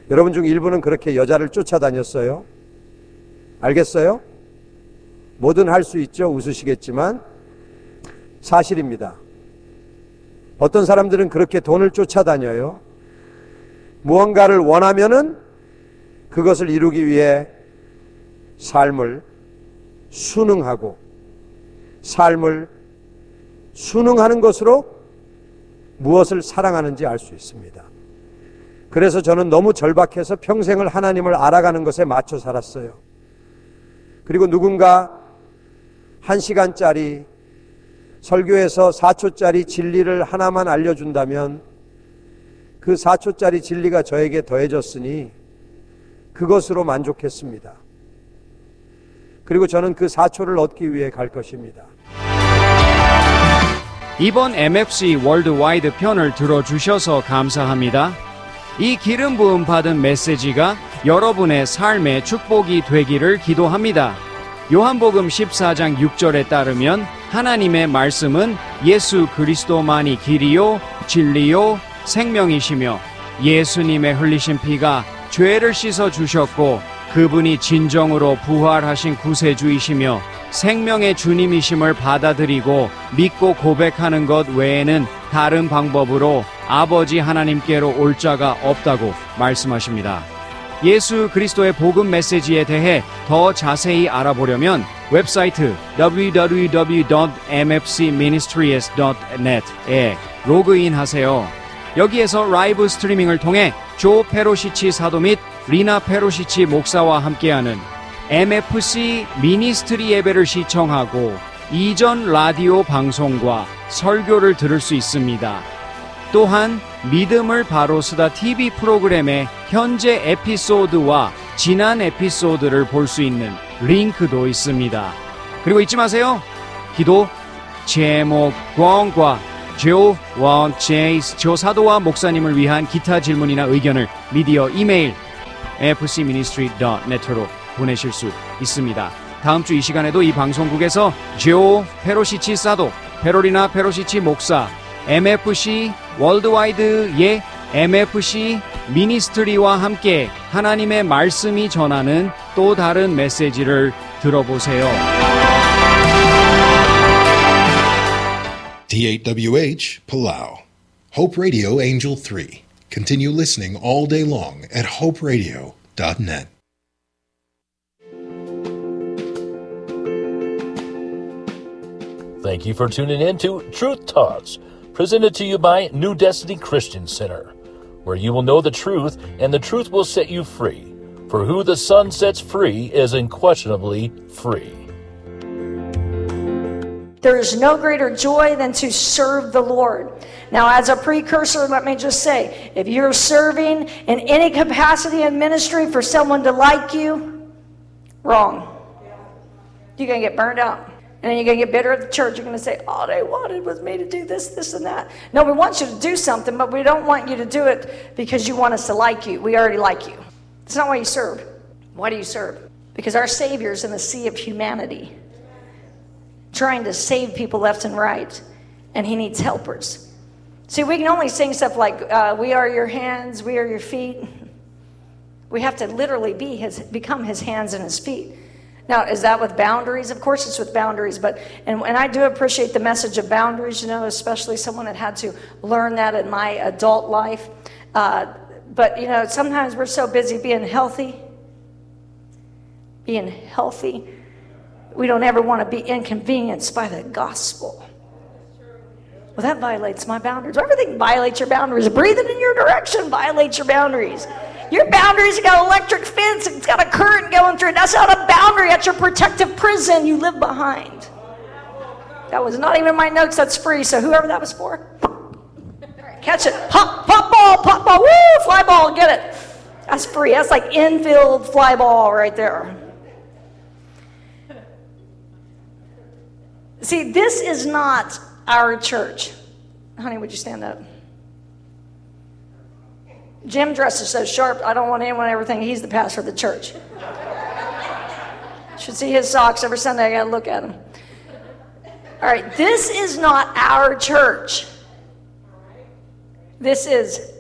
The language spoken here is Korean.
여러분 중 일부는 그렇게 여자를 쫓아다녔어요. 알겠어요? 뭐든 할 수 있죠. 웃으시겠지만 사실입니다. 어떤 사람들은 그렇게 돈을 쫓아다녀요. 무언가를 원하면은 그것을 이루기 위해 삶을 순응하고 삶을 순응하는 것으로 무엇을 사랑하는지 알 수 있습니다. 그래서 저는 너무 절박해서 평생을 하나님을 알아가는 것에 맞춰 살았어요. 그리고 누군가 1시간짜리 설교에서 4초짜리 진리를 하나만 알려준다면 그 4초짜리 진리가 저에게 더해졌으니 그것으로 만족했습니다. 그리고 저는 그 4초를 얻기 위해 갈 것입니다. 이번 MFC 월드와이드 편을 들어주셔서 감사합니다. 이 기름 부음 받은 메시지가 여러분의 삶의 축복이 되기를 기도합니다. 요한복음 14장 6절에 따르면 하나님의 말씀은 예수 그리스도만이 길이요 진리요 생명이시며 예수님의 흘리신 피가 죄를 씻어 주셨고 그분이 진정으로 부활하신 구세주이시며 생명의 주님이심을 받아들이고 믿고 고백하는 것 외에는 다른 방법으로 아버지 하나님께로 올 자가 없다고 말씀하십니다. 예수 그리스도의 복음 메시지에 대해 더 자세히 알아보려면 웹사이트 www.mfcministries.net에 로그인하세요. 여기에서 라이브 스트리밍을 통해 조 페로시치 사도 및 리나 페로시치 목사와 함께하는 MFC 미니스트리 예배를 시청하고 이전 라디오 방송과 설교를 들을 수 있습니다. 또한 믿음을 바로 쓰다 TV 프로그램의 현재 에피소드와 지난 에피소드를 볼 수 있는 링크도 있습니다. 그리고 잊지 마세요. 기도 제목과 조 원제이스 조사도와 목사님을 위한 기타 질문이나 의견을 미디어 이메일 fcministry.net으로 보내실 수 있습니다. 다음 주 이 시간에도 이 방송국에서 조 페로시치 사도, 페로리나 페로시치 목사, MFC 월드와이드의 MFC 미니스트리와 함께 하나님의 말씀이 전하는 또 다른 메시지를 들어보세요. D8WH, Palau. Hope Radio Angel 3. Continue listening all day long at hoperadio.net. Thank you for tuning in to Truth Talks, presented to you by New Destiny Christian Center, where you will know the truth and the truth will set you free. For who the Son sets free is unquestionably free. There is no greater joy than to serve the Lord. Now, as a precursor, let me just say, if you're serving in any capacity in ministry for someone to like you, wrong. You're going to get burned out. And then you're going to get bitter at the church. You're going to say, all they wanted was me to do this, this, and that. No, we want you to do something, but we don't want you to do it because you want us to like you. We already like you. It's not why you serve. Why do you serve? Because our Savior's in the sea of humanity, trying to save people left and right, and he needs helpers. See, we can only sing stuff like, we are your hands, we are your feet. We have to literally become his hands and his feet. Now, is that with boundaries? Of course it's with boundaries, and I do appreciate the message of boundaries, especially someone that had to learn that in my adult life. But, sometimes we're so busy being healthy, we don't ever want to be inconvenienced by the gospel. Well, that violates my boundaries. Everything violates your boundaries. Breathing in your direction violates your boundaries. Your boundaries, you got an electric fence, it's got a current going through it. That's not a boundary, that's your protective prison you live behind. That was not even my notes, that's free, so whoever that was for, catch it. Pop ball, woo, fly ball, get it. That's free, that's like infield fly ball right there. See, this is not our church. Honey, would you stand up? Jim dresses so sharp, I don't want anyone to ever think he's the pastor of the church. Should see his socks every Sunday, I gotta look at them. All right, this is not our church. This is